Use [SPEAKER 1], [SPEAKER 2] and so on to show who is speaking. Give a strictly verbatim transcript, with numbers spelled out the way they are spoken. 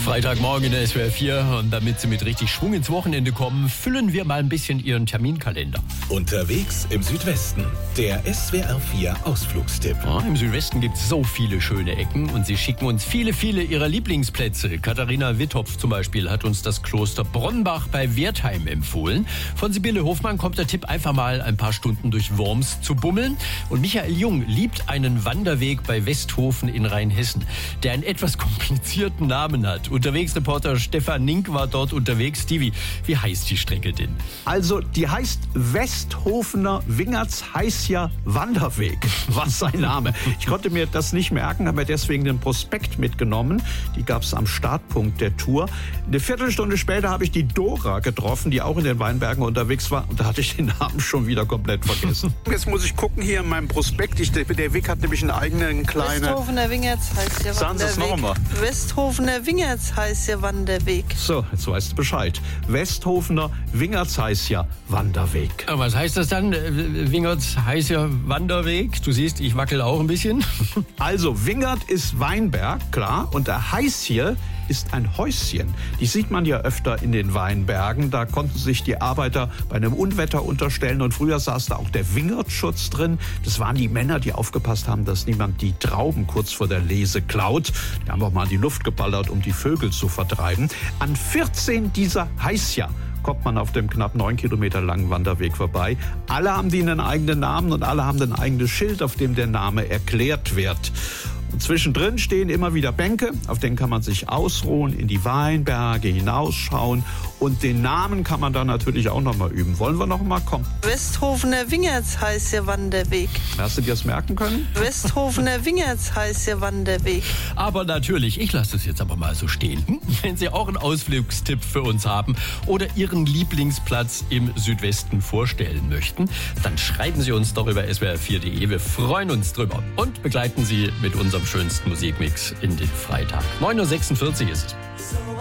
[SPEAKER 1] Freitagmorgen in der S W R vier und damit Sie mit richtig Schwung ins Wochenende kommen, füllen wir mal ein bisschen Ihren Terminkalender.
[SPEAKER 2] Unterwegs im Südwesten, der S W R vier Ausflugstipp.
[SPEAKER 1] Ja, im Südwesten gibt es so viele schöne Ecken und Sie schicken uns viele, viele Ihrer Lieblingsplätze. Katharina Wittopf zum Beispiel hat uns das Kloster Bronnbach bei Wertheim empfohlen. Von Sibylle Hofmann kommt der Tipp, einfach mal ein paar Stunden durch Worms zu bummeln. Und Michael Jung liebt einen Wanderweg bei Westhofen in Rheinhessen, der einen etwas komplizierten Namen hat. Unterwegsreporter Stefan Nink war dort unterwegs. Stevie, wie heißt die Strecke denn?
[SPEAKER 3] Also, die heißt Westhofener Wingertsheißer Wanderweg. Was sein Name. Ich konnte mir das nicht merken, habe mir deswegen den Prospekt mitgenommen. Die gab es am Startpunkt der Tour. Eine Viertelstunde später habe ich die Dora getroffen, die auch in den Weinbergen unterwegs war. Und da hatte ich den Namen schon wieder komplett vergessen. Jetzt muss ich gucken hier in meinem Prospekt. Ich, der Weg hat nämlich einen eigenen kleinen...
[SPEAKER 4] Westhofener Wingertsheißer Wanderweg.
[SPEAKER 3] Sagen Sie es noch einmal.
[SPEAKER 4] Westhofener Wingertsheißer Wanderweg.
[SPEAKER 3] So, jetzt weißt du Bescheid. Westhofener Wingertsheißer Wanderweg.
[SPEAKER 1] Was heißt das dann? Wingertsheißer Wanderweg? Du siehst, ich wackel auch ein bisschen.
[SPEAKER 3] Also, Wingert ist Weinberg, klar. Und der Heiß hier ist ein Häuschen. Die sieht man ja öfter in den Weinbergen. Da konnten sich die Arbeiter bei einem Unwetter unterstellen. Und früher saß da auch der Wingertschutz drin. Das waren die Männer, die aufgepasst haben, dass niemand die Trauben kurz vor der Lese klaut. Die haben auch mal in die Luft geballert, um die Vögel zu vertreiben. An vierzehn dieser Heißja kommt man auf dem knapp neun Kilometer langen Wanderweg vorbei. Alle haben die einen eigenen Namen und alle haben ein eigenes Schild, auf dem der Name erklärt wird. Und zwischendrin stehen immer wieder Bänke, auf denen kann man sich ausruhen, in die Weinberge hinausschauen. Und den Namen kann man dann natürlich auch noch mal üben. Wollen wir noch mal kommen?
[SPEAKER 4] Westhofener Wingertsheißer Wanderweg.
[SPEAKER 3] Hast du dir das merken können?
[SPEAKER 4] Westhofener Wingertsheißer Wanderweg.
[SPEAKER 1] Aber natürlich, ich lasse es jetzt aber mal so stehen. Wenn Sie auch einen Ausflugstipp für uns haben oder Ihren Lieblingsplatz im Südwesten vorstellen möchten, dann schreiben Sie uns doch über S W R vier punkt de. Wir freuen uns drüber und begleiten Sie mit unserem schönsten Musikmix in den Freitag. neun Uhr sechsundvierzig ist es.